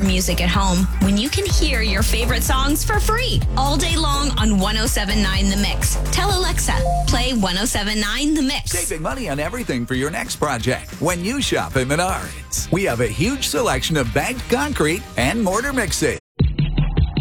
music at home when you can hear your favorite songs for free all day long on 107.9 The Mix. Tell Alexa, play 107.9 The Mix. Saving money on everything for your next project when you shop at Menards. We have a huge selection of bagged concrete and mortar mixes.